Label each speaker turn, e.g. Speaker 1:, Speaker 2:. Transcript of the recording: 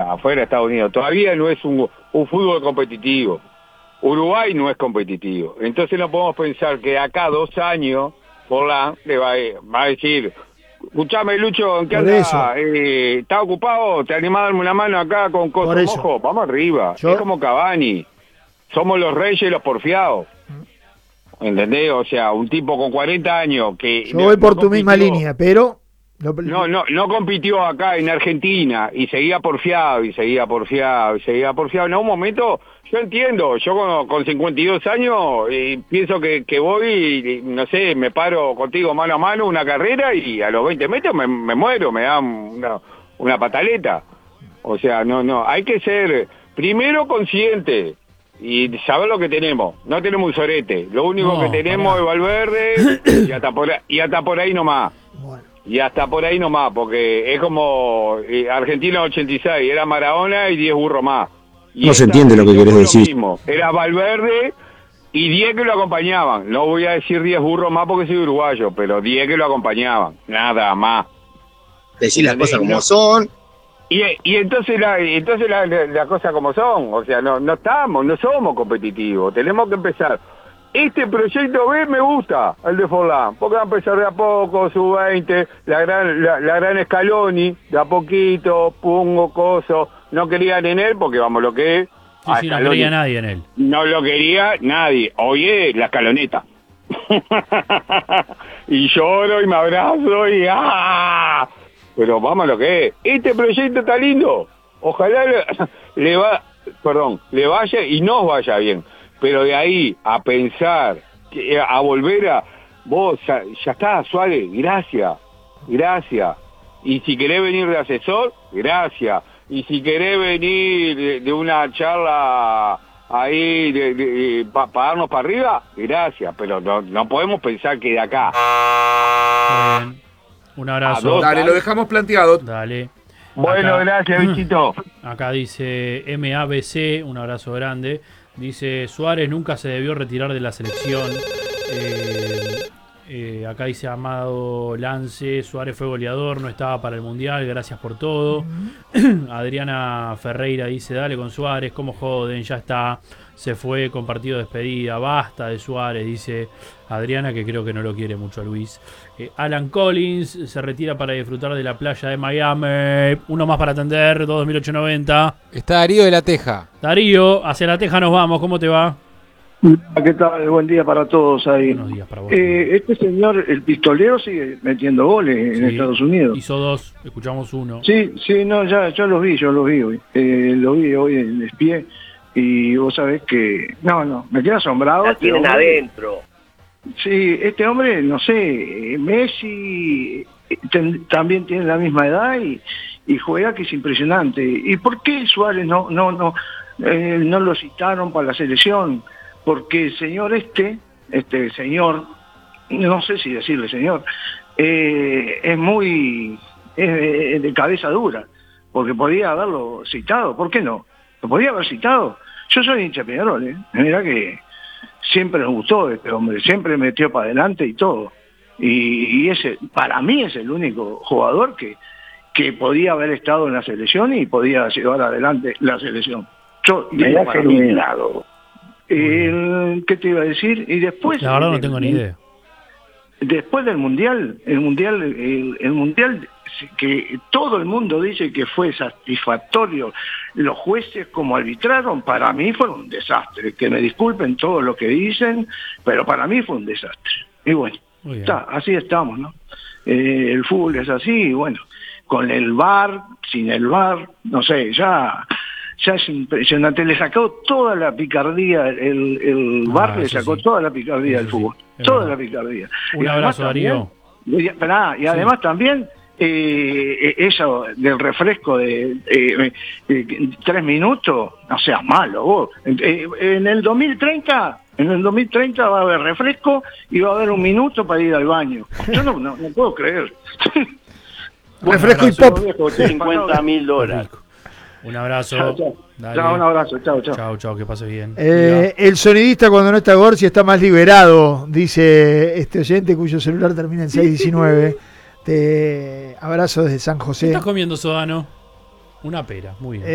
Speaker 1: afuera de Estados Unidos. Todavía no es un fútbol competitivo. Uruguay no es competitivo. Entonces no podemos pensar que acá 2 años Forlán le va a decir, escuchame Lucho, ¿en qué anda? ¿Estás ocupado? ¿Te animás a darme una mano acá con Coso Mojo? Vamos arriba. Es como Cavani. Somos los reyes y los porfiados. ¿Entendés? O sea, un tipo con 40 años que...
Speaker 2: Yo voy por tu misma línea, pero...
Speaker 1: No compitió acá en Argentina y seguía porfiado. En un momento, yo entiendo, yo con 52 años pienso que voy, no sé, me paro contigo mano a mano una carrera y a los 20 metros me muero, me da una pataleta. O sea, no, hay que ser primero consciente y saber lo que tenemos. No tenemos un sorete, lo único que tenemos es Valverde y hasta por ahí nomás. Bueno. Y hasta por ahí nomás, porque es como Argentina 86, era Maradona y 10 burros más. Y
Speaker 3: no se entiende lo que querés decir.
Speaker 1: Mismo. Era Valverde y 10 que lo acompañaban. No voy a decir 10 burros más porque soy uruguayo, pero 10 que lo acompañaban. Nada más.
Speaker 4: Decir las cosas como son.
Speaker 1: Y entonces las cosas como son. O sea, no somos competitivos. Tenemos que empezar. Este proyecto B me gusta, el de Forlán, porque va a empezar de a poco, sub-20, la gran Scaloni, de a poquito, Pungo, Coso, no querían en él, porque vamos, lo que es...
Speaker 5: Sí, no quería nadie en él.
Speaker 1: No lo quería nadie, oye, la escaloneta. Y lloro y me abrazo y ¡ah! Pero vamos a lo que es, este proyecto está lindo, ojalá le vaya y nos vaya bien. Pero de ahí a pensar, a volver a... Vos, ya está, Suárez, gracias. Y si querés venir de asesor, gracias. Y si querés venir de una charla ahí, para darnos para arriba, gracias. Pero no podemos pensar que de acá...
Speaker 5: Bien. Un abrazo.
Speaker 6: Dale, lo dejamos planteado.
Speaker 5: Dale.
Speaker 1: Bueno,
Speaker 5: acá,
Speaker 1: gracias, bichito.
Speaker 5: Acá dice MABC, un abrazo grande. Dice, Suárez nunca se debió retirar de la selección. Acá dice Amado Lance, Suárez fue goleador, no estaba para el Mundial, gracias por todo. Adriana Ferreira dice, dale con Suárez, cómo joden, ya está, se fue con partido de despedida, basta de Suárez, dice Adriana, que creo que no lo quiere mucho a Luis. Alan Collins se retira para disfrutar de la playa de Miami. Uno más para atender, 2890.
Speaker 7: Está Darío de la Teja.
Speaker 5: Darío, hacia la Teja nos vamos, ¿cómo te va?
Speaker 8: ¿Qué tal? Buen día para todos ahí.
Speaker 5: Buenos días para vos.
Speaker 8: Este señor, el pistolero, sigue metiendo goles en Estados Unidos.
Speaker 5: Hizo 2, escuchamos 1.
Speaker 8: Sí, no, ya los vi hoy. Lo vi hoy en el pie y vos sabés que... No, me queda asombrado.
Speaker 4: La tienen adentro.
Speaker 8: Sí, este hombre, no sé, Messi también tiene la misma edad y juega que es impresionante. ¿Y por qué Suárez no lo citaron para la selección? Porque el señor este señor, no sé si decirle señor, es muy de cabeza dura, porque podía haberlo citado. ¿Por qué no? Lo podía haber citado. Yo soy hincha de Peñarol, mirá que siempre nos gustó este hombre, siempre metió para adelante y todo. Y ese, para mí, es el único jugador que podía haber estado en la selección y podía llevar adelante la selección. Yo digo, para mí, ¿qué te iba a decir? Y después...
Speaker 5: La verdad no tengo ni idea.
Speaker 8: Después del Mundial, el Mundial que todo el mundo dice que fue satisfactorio, los jueces como arbitraron, para mí fue un desastre. Que me disculpen todo lo que dicen, pero para mí fue un desastre. Y bueno, así estamos, ¿no? El fútbol es así, y bueno, con el VAR, sin el VAR, no sé, ya es impresionante. Le sacó toda la picardía, el VAR le sacó toda la picardía del fútbol, toda la picardía.
Speaker 5: Un abrazo, Darío.
Speaker 8: Y además también eso del refresco de 3 minutos, no seas malo vos. En el 2030 va a haber refresco y va a haber 1 minuto para ir al baño. Yo no puedo creer.
Speaker 2: Refresco y pop.
Speaker 4: $50.000.
Speaker 5: Un abrazo.
Speaker 8: Chao, un abrazo.
Speaker 5: Chao, que pase bien.
Speaker 2: El sonidista cuando no está Gorsi está más liberado, dice este oyente cuyo celular termina en 619. Te abrazo desde San José.
Speaker 5: ¿Qué estás comiendo, Sodano? Una pera, muy bien.